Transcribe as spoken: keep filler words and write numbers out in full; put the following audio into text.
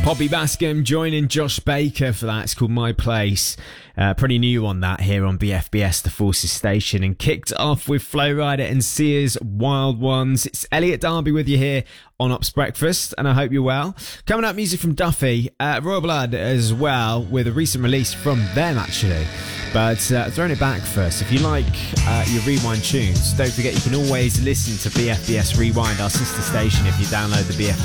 Poppy Bascom joining Josh Baker for that. It's called My Place. Uh, pretty new on that here on B F B S, the Forces Station. And kicked off with Flow Rider and Sia's Wild Ones. It's Elliot Darby with you here on Ops Breakfast, and I hope you're well. Coming up, music from Duffy, uh, Royal Blood as well, with a recent release from them actually. But uh, throwing it back first, if you like uh, your rewind tunes, don't forget you can always listen to B F B S Rewind, our sister station, if you download the B F B S